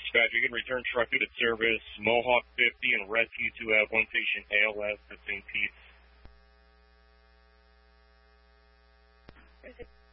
Dispatch, you can return truck unit service, Mohawk 50 and rescue to have one patient ALS at St. Pete's.